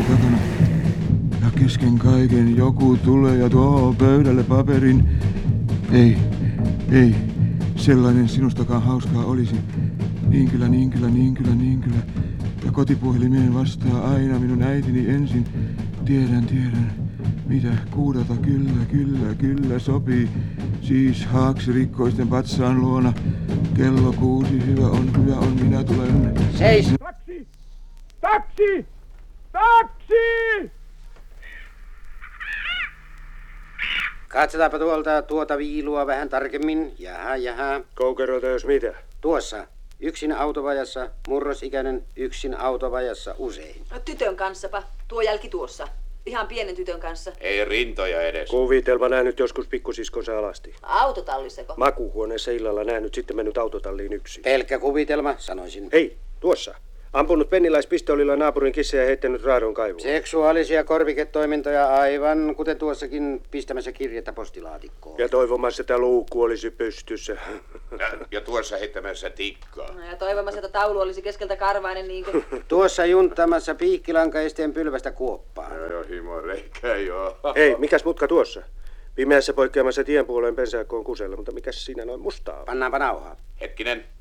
juuri takana. Ja kesken kaiken joku tulee ja tuo pöydälle paperin. Ei, sellainen sinustakaan hauskaa olisi. Niin kyllä. Ja kotipuhelimeen vastaa aina minun äitini ensin. Tiedän. Mitä kuudata, kyllä sopii. Siis haaksirikkoisten patsaan luona. Kello 6, hyvä on, minä tulen. Seis! Taksi! Katsotaanpa tuota viilua vähän tarkemmin. Jaha. Koukerolta jos mitä? Tuossa. Yksin autovajassa, murrosikäinen, yksin autovajassa usein. No tytön kanssapa. Tuo jälki tuossa. Ihan pienen tytön kanssa. Ei rintoja edes. Kuvitelma nähnyt joskus pikkusiskonsa alasti. Autotalliseko? Makuuhuoneessa illalla nähnyt, sitten mennyt autotalliin yksin. Pelkkä kuvitelma, sanoisin. Hei, tuossa. Ampunut penniläispistoolilla naapurin kissa ja heittänyt raadon kaivoon. Seksuaalisia korviketoimintoja aivan, kuten tuossakin pistämässä kirjettä postilaatikkoon. Ja toivomassa, että luukku olisi pystyssä. Ja tuossa heittämässä tikkaa. No ja toivomassa, että taulu olisi keskeltä karvainen niinkö? Tuossa junttaamassa piikkilankaisteen pylvästä kuoppaan. Joo, himo reikää joo. Hei, mikäs mutka tuossa? Pimeässä poikkeamassa tien puoleen pensaakkoon kusella, mutta mikäs siinä noin mustaa on? Pannaanpa nauhaa. Hetkinen.